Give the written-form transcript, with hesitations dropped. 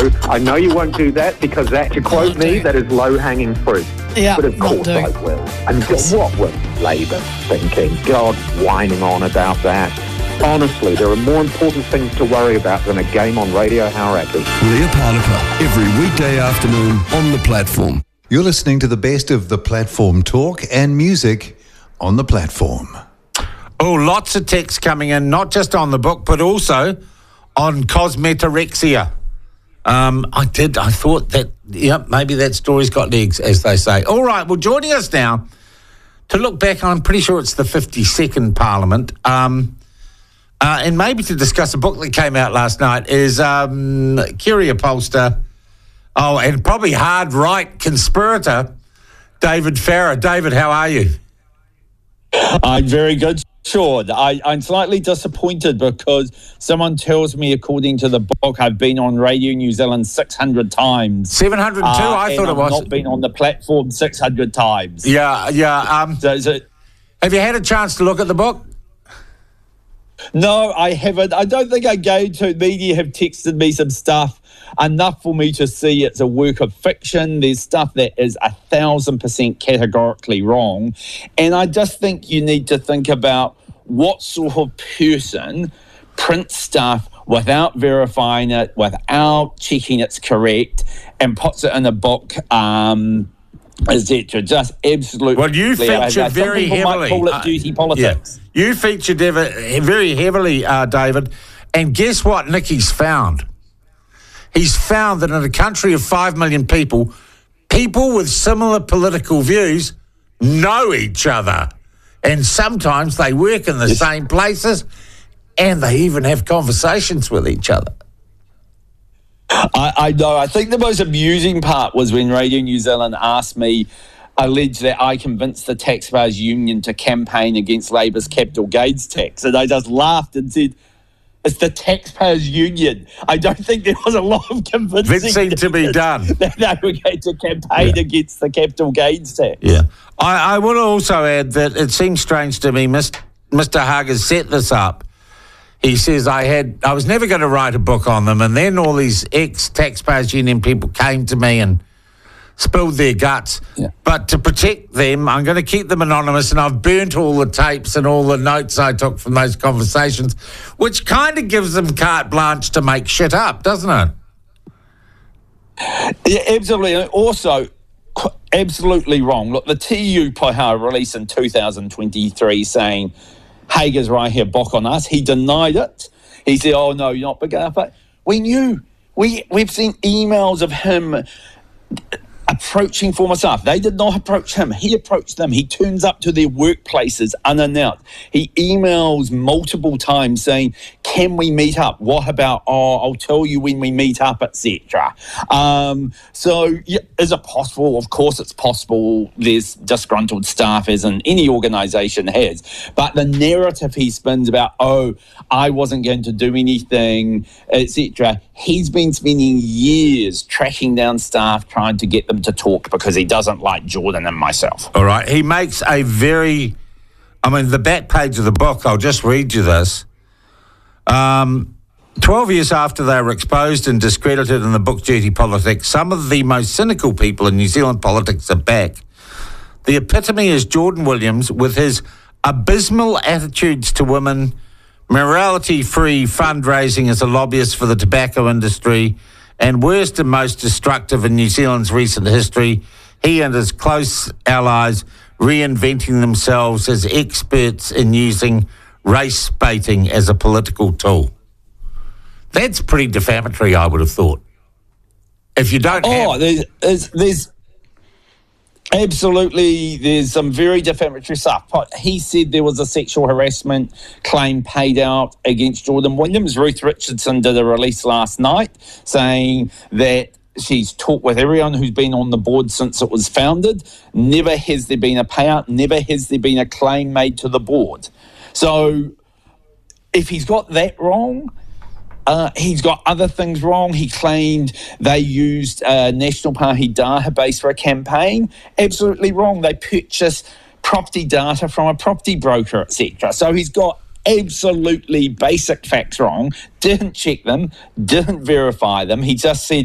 I know you won't do that because that, to quote me, that is low-hanging fruit. Yeah, but of course I will. And what was Labour thinking? God, whining on about that. Honestly, there are more important things to worry about than a game on Radio Hauraki. Leah Parnapa, every weekday afternoon on The Platform. You're listening to the best of The Platform talk and music on The Platform. Oh, lots of texts coming in, not just on the book, but also on cosmetorexia. I thought that, maybe that story's got legs, as they say. All right, well, joining us now to look back, I'm pretty sure it's the 52nd Parliament, and maybe to discuss a book that came out last night is Curia Pollster, and probably hard right conspirator, David Farrar. David, how are you? I'm very good, Sean. I'm slightly disappointed because someone tells me, according to the book, I've been on Radio New Zealand 600 times. 702, I thought it was. I've not been on the platform 600 times. Yeah. Have you had a chance to look at the book? No, I haven't. I don't think I'm going to. Media have texted me some stuff, enough for me to see it's a work of fiction. There's stuff that is 1,000% categorically wrong. And I just think you need to think about what sort of person prints stuff without verifying it, without checking it's correct, and puts it in a book, etc. Just absolutely. Well, you featured very heavily. Might call it duty politics. Yeah. You featured very heavily, David. And guess what Nicky's found? He's found that in a country of 5 million people, people with similar political views know each other. And sometimes they work in the same places and they even have conversations with each other. I know. I think the most amusing part was when Radio New Zealand alleged that I convinced the Taxpayers Union to campaign against Labour's capital gains tax. And I just laughed and said, it's the Taxpayers Union. I don't think there was a lot of convincing to be done. That they were going to campaign against the capital gains tax. Yeah. I will also add that it seems strange to me, Mr. Hager set this up. He says, I was never going to write a book on them, and then all these ex-Taxpayers Union people came to me and spilled their guts. Yeah. But to protect them, I'm going to keep them anonymous, and I've burnt all the tapes and all the notes I took from those conversations, which kind of gives them carte blanche to make shit up, doesn't it? Yeah, absolutely. And also, absolutely wrong. Look, the TU put out a release in 2023 saying, Hager's right here, bock on us. He denied it. He said, oh, no, you're not big enough. But we knew. We've seen emails of him approaching former staff. They did not approach him. He approached them. He turns up to their workplaces unannounced. He emails multiple times saying, can we meet up? What about, I'll tell you when we meet up, etc. So, yeah, is it possible? Of course it's possible. There's disgruntled staff, as in any organisation has. But the narrative he spins about, I wasn't going to do anything, etc. He's been spending years tracking down staff, trying to get them to talk because he doesn't like Jordan and myself. All right. He makes the back page of the book, I'll just read you this. 12 years after they were exposed and discredited in the book Dirty Politics, some of the most cynical people in New Zealand politics are back. The epitome is Jordan Williams with his abysmal attitudes to women, morality-free fundraising as a lobbyist for the tobacco industry, and worst and most destructive in New Zealand's recent history, he and his close allies reinventing themselves as experts in using race baiting as a political tool. That's pretty defamatory, I would have thought. If you don't there's absolutely, there's some very defamatory stuff. He said there was a sexual harassment claim paid out against Jordan Williams. Ruth Richardson did a release last night saying that she's talked with everyone who's been on the board since it was founded. Never has there been a payout. Never has there been a claim made to the board. So if he's got that wrong, he's got other things wrong. He claimed they used a National Party database for a campaign. Absolutely wrong. They purchased property data from a property broker, etc. So he's got absolutely basic facts wrong, didn't check them, didn't verify them. He just said